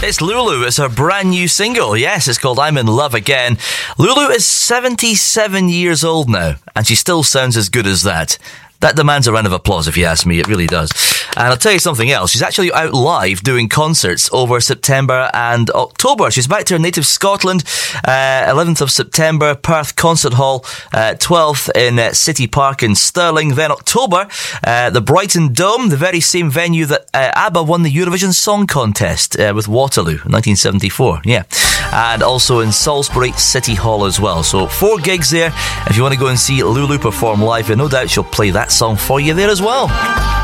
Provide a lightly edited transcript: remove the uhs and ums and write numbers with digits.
It's Lulu. It's her brand new single. Yes, it's called I'm in Love Again. Lulu is 77 years old now, and she still sounds as good as that. That demands a round of applause, if you ask me. It really does. And I'll tell you something else. She's actually out live doing concerts over September and October. She's back to her native Scotland, 11th of September, Perth Concert Hall, 12th in City Park in Stirling. Then October, the Brighton Dome, the very same venue that ABBA won the Eurovision Song Contest with Waterloo in 1974. Yeah. And also in Salisbury City Hall as well. So 4 gigs there. If you want to go and see Lulu perform live, no doubt she'll play that song for you there as well.